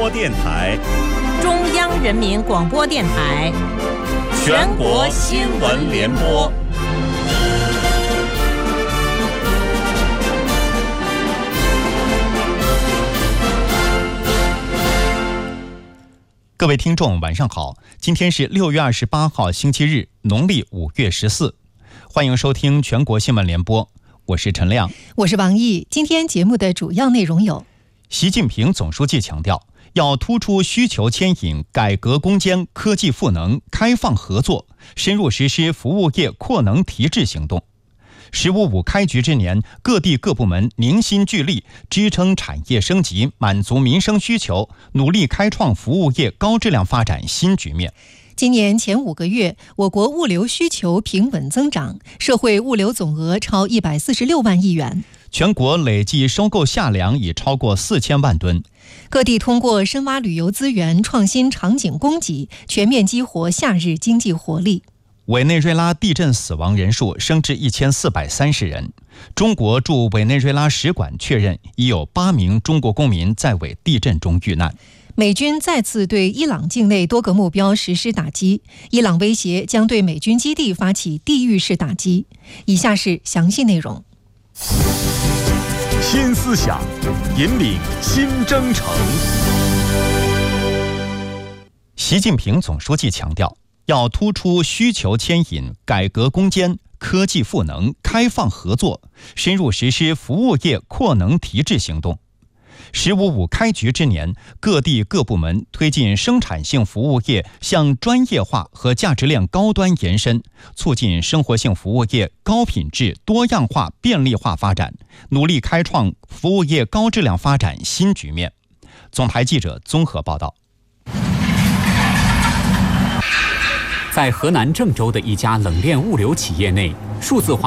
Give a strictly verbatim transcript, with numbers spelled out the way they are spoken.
播电台、 中央人民广播电台、 全国新闻联播。 各位听众晚上好，今天是六月二十八号星期日，农历五月十四，欢迎收听全国新闻联播，我是陈亮， 我是王毅。今天节目的主要内容有： 习近平总书记强调，要突出需求牵引、改革攻坚、科技赋能、开放合作，深入实施服务业扩能提质行动。十五五开局之年，各地各部门凝心聚力，支撑产业升级，满足民生需求，努力开创服务业高质量发展新局面。 今年前五个月，我国物流需求平稳增长，社会物流总额超一百四十六万亿元。 全国累计收购夏粮已超过四千万吨。 各地通过深挖旅游资源、创新场景供给，全面激活夏日经济活力。 委内瑞拉地震死亡人数升至一千四百三十人。中国驻委内瑞拉使馆确认，已有八名中国公民在委地震中遇难。 美军再次对伊朗境内多个目标实施打击，伊朗威胁将对美军基地发起地域式打击。以下是详细内容。 新思想，引领新征程。 习近平总书记强调，要突出需求牵引、改革攻坚、科技赋能、开放合作，深入实施服务业扩能提质行动。十五五开局之年，各地各部门推进生产性服务业向专业化和价值链高端延伸，促进生活性服务业高品质、多样化、便利化发展，努力开创服务业高质量发展新局面。总台记者综合报道。 在河南郑州的一家冷链物流企业内，数字化